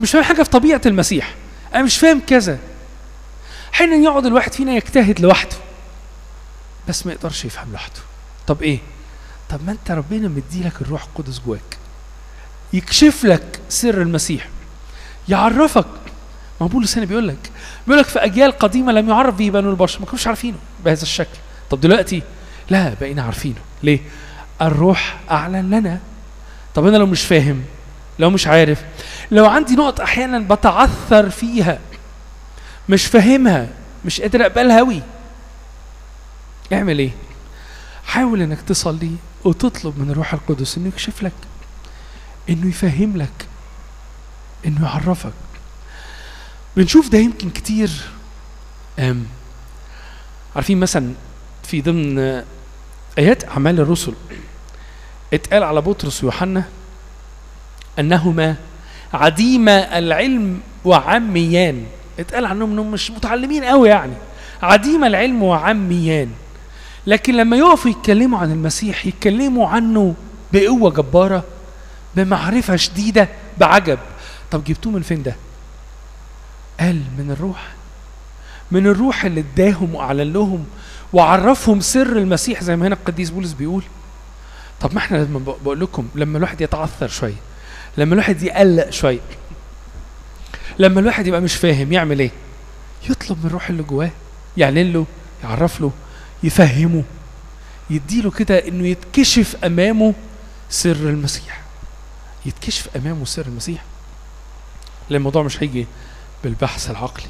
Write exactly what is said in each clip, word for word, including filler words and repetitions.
مش فاهم حاجه في طبيعه المسيح، انا مش فاهم كذا. حين يقعد الواحد فينا يجتهد لوحده بس ما يقدرش يفهم لوحده. طب ايه؟ طب ما انت ربنا مديلك الروح القدس جواك يكشف لك سر المسيح، يعرفك. ما بولس هنا بيقول لك بيقول لك في اجيال قديمه لم يعرف به بنو البشر، ما كانوش عارفينه بهذا الشكل. طب دلوقتي لا، بقينا عارفينه. ليه؟ الروح اعلن لنا. طب انا لو مش فاهم، لو مش عارف، لو عندي نقط احيانا بتعثر فيها مش فاهمها، مش قادر اقبلها قوي، اعمل ايه؟ حاول انك تصلي وتطلب من الروح القدس انه يكشف لك، انه يفهم لك، انه يعرفك. بنشوف ده يمكن كتير. أم عارفين مثلا في ضمن ايات اعمال الرسل اتقال على بطرس ويوحنا انهما عديما العلم وعميان. اتقال عنهم انهم مش متعلمين قوي، يعني عديم العلم وعميان، لكن لما يقفوا يتكلموا عن المسيح يتكلموا عنه بقوة جبارة، بمعرفة شديدة، بعجب. طب جبتوه من فين ده؟ قال من الروح، من الروح اللي اداهم واعلن لهم وعرفهم سر المسيح، زي ما هنا القديس بولس بيقول. طب ما احنا لما بقول لكم، لما الواحد يتعثر شويه، لما الواحد يقلق شويه، لما الواحد يبقى مش فاهم، يعمل ايه؟ يطلب من الروح اللي جواه يعلن له، يعرف له، يفهمه، يديله كده انه يتكشف امامه سر المسيح. يتكشف امامه سر المسيح. لان الموضوع مش هيجي بالبحث العقلي.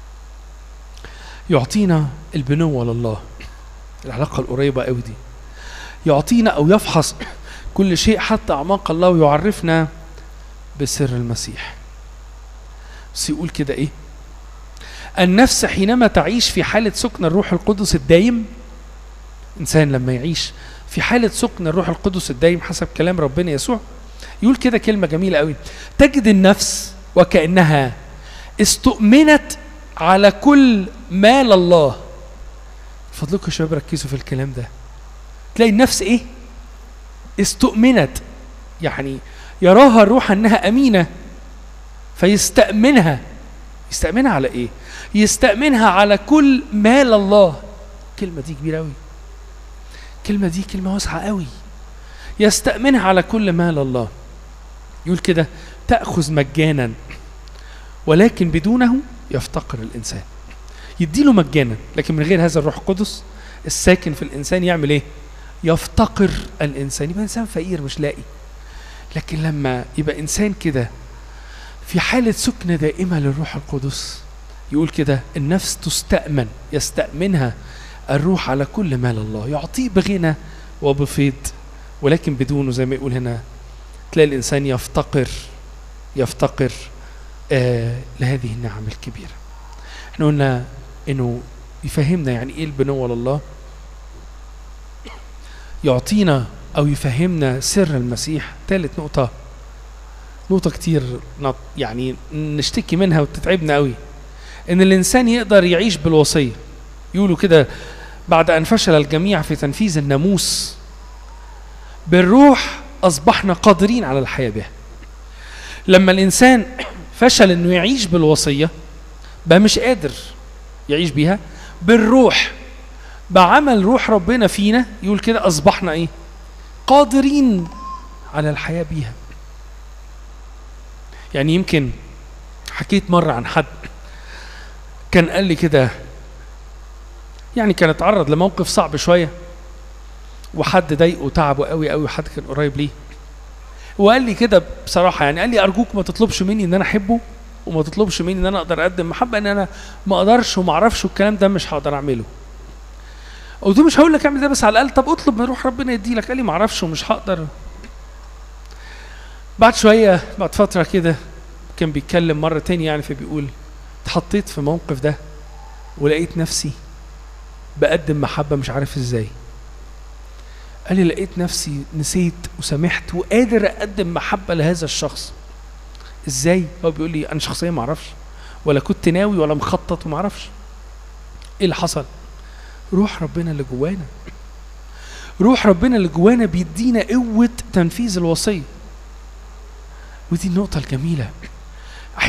يعطينا البنوة لله، العلاقة القريبة قوي دي. يعطينا او يفحص كل شيء حتى اعماق الله ويعرفنا بسر المسيح. بس يقول كده ايه؟ النفس حينما تعيش في حالة سكن الروح القدس الدايم، انسان لما يعيش في حالة سكن الروح القدس الدايم حسب كلام ربنا يسوع، يقول كده كلمة جميلة قوي، تجد النفس وكأنها استؤمنت على كل مال الله. فضلكم يا شباب ركزوا في الكلام ده. تلاقي النفس ايه؟ استؤمنت، يعني يراها الروح انها امينة فيستأمنها. يستأمنها على ايه؟ يستأمنها على كل مال الله. الكلمة دي كبيرة قوي، الكلمة دي كلمة واسعة قوي. يستأمنها على كل مال الله. يقول كده تأخذ مجانا ولكن بدونه يفتقر الإنسان. يديله مجانا، لكن من غير هذا الروح القدس الساكن في الإنسان يعمل ايه؟ يفتقر الإنسان، يبقى إنسان فقير مش لاقي. لكن لما يبقى إنسان كده في حالة سكنة دائمة للروح القدس، يقول كده النفس تستأمن، يستأمنها الروح على كل مال الله، يعطيه بغنى وبفيض، ولكن بدونه زي ما يقول هنا تلاقي الإنسان يفتقر يفتقر آه لهذه النعم الكبيرة. احنا قلنا انه يفهمنا يعني ايه البنوة لله، يعطينا او يفهمنا سر المسيح. ثالث نقطة، نقطة كتير يعني نشتكي منها وتتعبنا قوي، ان الانسان يقدر يعيش بالوصية. يقولوا كده بعد ان فشل الجميع في تنفيذ الناموس بالروح اصبحنا قادرين على الحياة بها. لما الانسان فشل انه يعيش بالوصية بقى مش قادر يعيش بيها، بالروح بعمل روح ربنا فينا يقول كده اصبحنا ايه؟ قادرين على الحياة بيها. يعني يمكن حكيت مرة عن حد كان قال لي كده، يعني كان اتعرض لموقف صعب شوية وحد ضايقه وتعبه قوي قوي، وحد كان قريب ليه، وقال لي كده بصراحة، يعني قال لي أرجوك ما تطلبش مني إن أنا أحبه، وما تطلبش مني إن أنا أقدر أقدم محبة، إن أنا ما أقدرش وما أعرفش والكلام ده مش هقدر أعمله. قلت له مش هقول لك اعمل ده، بس على الأقل طب اطلب من روح ربنا يدي لك. قال لي ما أعرفش ومش هقدر. بعد شوية بعد فترة كده كان بيتكلم مرة تاني، يعني فبيقول اتحطيت في موقف ده ولقيت نفسي بقدم محبة مش عارف ازاي. قال لي لقيت نفسي نسيت وسامحت وقادر اقدم محبة لهذا الشخص. ازاي؟ هو بيقول لي انا شخصيا ما اعرفش، ولا كنت ناوي ولا مخطط وما اعرفش. ايه اللي حصل؟ روح ربنا اللي جوانا، روح ربنا اللي جوانا بيدينا قوة تنفيذ الوصية. ودي النقطة الجميلة.